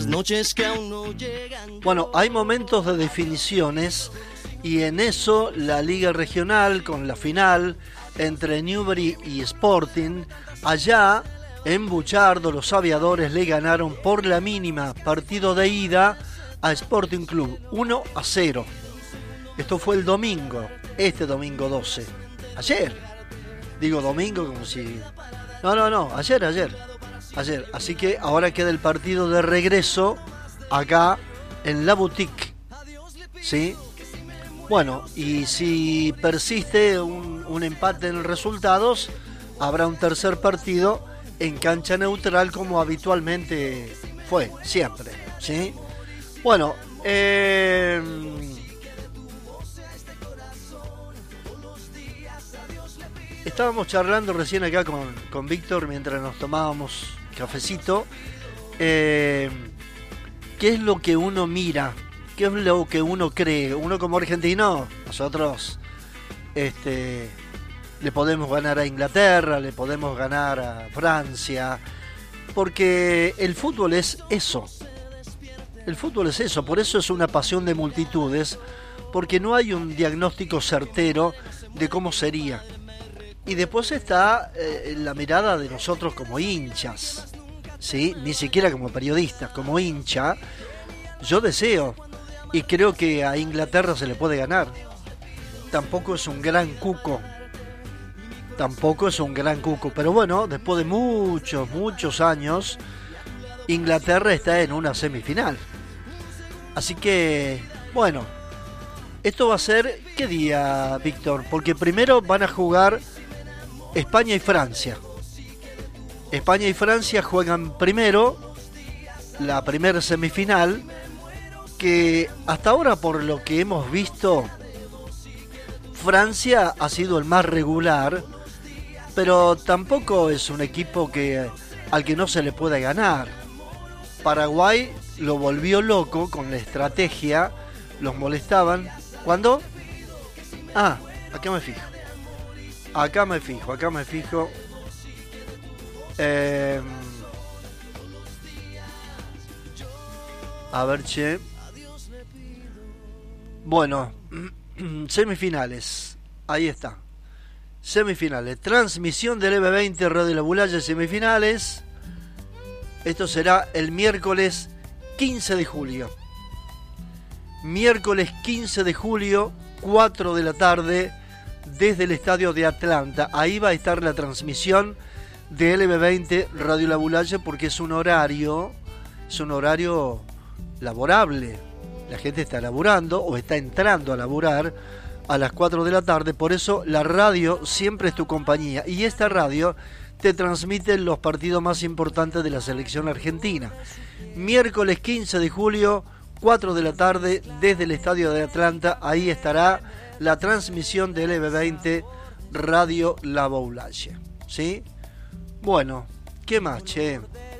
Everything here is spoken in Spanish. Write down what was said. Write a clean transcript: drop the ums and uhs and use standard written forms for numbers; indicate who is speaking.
Speaker 1: Noches que aún no llegan.
Speaker 2: Bueno, hay momentos de definiciones y en eso la Liga Regional con la final entre Newbery y Sporting, allá en Buchardo los aviadores le ganaron por la mínima partido de ida a Sporting Club 1-0. Esto fue el domingo, este domingo 12. Ayer. Digo domingo como si... No, ayer. Así que ahora queda el partido de regreso acá en la boutique. ¿Sí? Bueno, y si persiste un empate en resultados, habrá un tercer partido en cancha neutral como habitualmente fue, siempre. ¿Sí? Bueno, estábamos charlando recién acá con Víctor mientras nos tomábamos cafecito. ¿Qué es lo que uno mira? ¿Qué es lo que uno cree? Uno como argentino, nosotros le podemos ganar a Inglaterra, le podemos ganar a Francia, porque el fútbol es eso. El fútbol es eso, por eso es una pasión de multitudes, porque no hay un diagnóstico certero de cómo sería. Y después está la mirada de nosotros como hinchas, ¿sí? Ni siquiera como periodistas, como hincha. Yo deseo y creo que a Inglaterra se le puede ganar. Tampoco es un gran cuco, pero bueno, después de muchos años, Inglaterra está en una semifinal. Así que, bueno, esto va a ser, ¿qué día, Víctor? Porque primero van a jugar España y Francia. España y Francia juegan primero la primera semifinal, que hasta ahora, por lo que hemos visto, Francia ha sido el más regular, pero tampoco es un equipo al que no se le puede ganar. Paraguay lo volvió loco con la estrategia, los molestaban. ¿Cuándo? Acá me fijo. A ver, che. Bueno, semifinales. Ahí está. Semifinales. Transmisión del M20 Radio La Bulaya, semifinales. Esto será el miércoles 15 de julio. Miércoles 15 de julio, 4 de la tarde, desde el estadio de Atlanta. Ahí va a estar la transmisión de LB20 Radio La Bulaya, porque es un horario laborable. La gente está laburando o está entrando a laburar a las 4 de la tarde, por eso la radio siempre es tu compañía, y esta radio te transmite los partidos más importantes de la selección argentina. Miércoles 15 de julio, 4 de la tarde, desde el estadio de Atlanta, ahí estará la transmisión del LB20 Radio La Bulaya. ¿Sí? Bueno, ¿qué más, che?